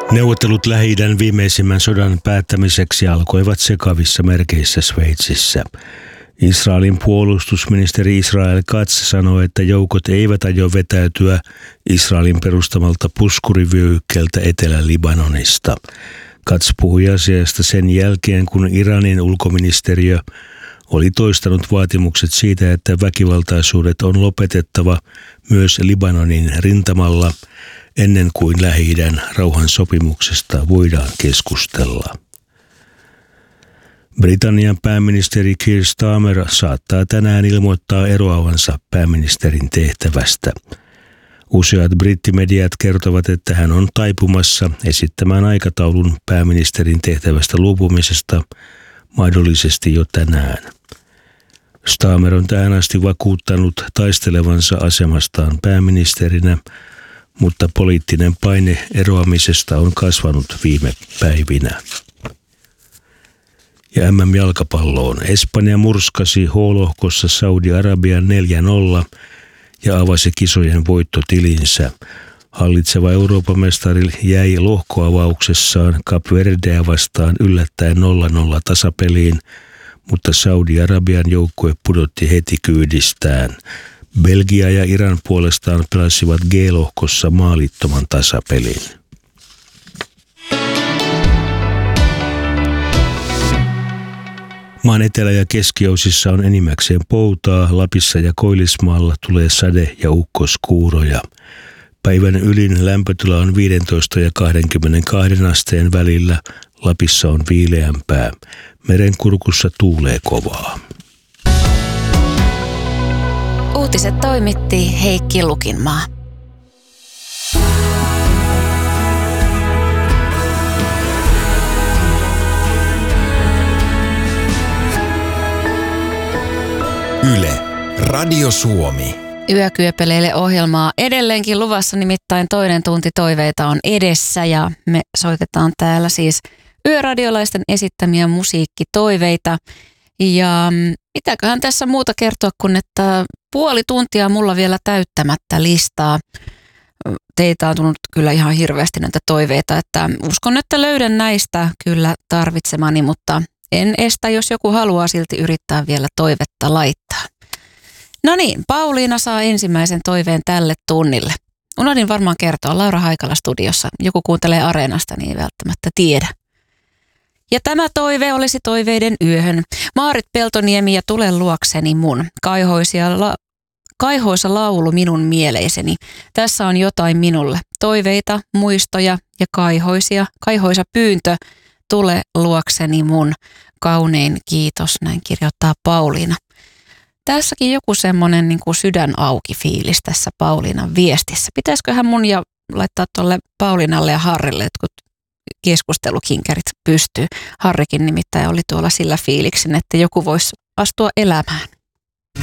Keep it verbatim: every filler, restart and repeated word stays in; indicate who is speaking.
Speaker 1: Neuvottelut Lähi-idän viimeisimmän sodan päättämiseksi alkoivat sekavissa merkeissä Sveitsissä. Israelin puolustusministeri Israel Katz sanoi, että joukot eivät aio vetäytyä Israelin perustamalta puskurivyöhykkeeltä Etelä-Libanonista. Katz puhui asiasta sen jälkeen, kun Iranin ulkoministeriö oli toistanut vaatimukset siitä, että väkivaltaisuudet on lopetettava myös Libanonin rintamalla ennen kuin Lähi-idän rauhansopimuksesta voidaan keskustella. Britannian pääministeri Keir Starmer saattaa tänään ilmoittaa eroavansa pääministerin tehtävästä. Useat brittimediat kertovat, että hän on taipumassa esittämään aikataulun pääministerin tehtävästä luopumisesta mahdollisesti jo tänään. Starmer on tähän asti vakuuttanut taistelevansa asemastaan pääministerinä, mutta poliittinen paine eroamisesta on kasvanut viime päivinä. Ja M M-jalkapalloon. Espanja murskasi H-lohkossa Saudi-Arabian neljä nolla ja avasi kisojen voittotilinsä. Hallitseva Euroopan mestari jäi lohkoavauksessaan Kap Verdeä vastaan yllättäen nolla nolla tasapeliin, mutta Saudi-Arabian joukkue pudotti heti kyydistään. Belgia ja Iran puolestaan pelasivat G-lohkossa maalittoman tasapelin. Maan etelä- ja keskiosissa on enimmäkseen poutaa, Lapissa ja Koillismaalla tulee sade- ja ukkoskuuroja. Päivän ylin lämpötila on viisitoista ja kaksikymmentäkaksi asteen välillä, Lapissa on viileämpää. Merenkurkussa tuulee kovaa.
Speaker 2: Uutiset toimitti Heikki Lukinmaa.
Speaker 3: Yle, Radio Suomi.
Speaker 2: Yökyöpeleille ohjelmaa edelleenkin luvassa, nimittäin toinen tunti toiveita on edessä ja me soitetaan täällä siis yöradiolaisten esittämiä musiikkitoiveita. Ja mitäköhän tässä muuta kertoa kuin, että puoli tuntia mulla vielä täyttämättä listaa. Teitä on tullut kyllä ihan hirveästi näitä toiveita, että uskon, että löydän näistä kyllä tarvitsemani, mutta en estä, jos joku haluaa silti yrittää vielä toivetta laittaa. No niin, Pauliina saa ensimmäisen toiveen tälle tunnille. Unohdin varmaan kertoa, Laura Haikala studiossa. Joku kuuntelee Areenasta, niin ei välttämättä tiedä. Ja tämä toive olisi toiveiden yöhön. Maarit Peltoniemi ja Tule luokseni mun. Kaihoisia la- kaihoisa laulu minun mieleiseni. Tässä on jotain minulle. Toiveita, muistoja ja kaihoisia. Kaihoisa pyyntö. Tule luokseni mun. Kaunein kiitos, näin kirjoittaa Pauliina. Tässäkin joku semmoinen niin kuin sydän auki fiilis tässä Pauliinan viestissä. Pitäisiköhän mun ja laittaa tuolle Pauliinalle ja Harrille jotkut keskustelukinkerit pystyy. Harrikin nimittäin oli tuolla sillä fiiliksen, että joku voisi astua elämään.